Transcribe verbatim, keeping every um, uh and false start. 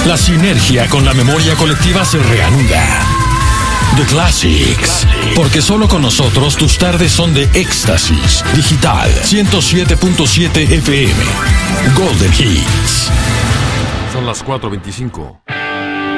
La sinergia con la memoria colectiva se reanuda. The Classics, porque solo con nosotros tus tardes son de éxtasis. Digital ciento siete punto siete F M. Golden Hits. Son las cuatro veinticinco.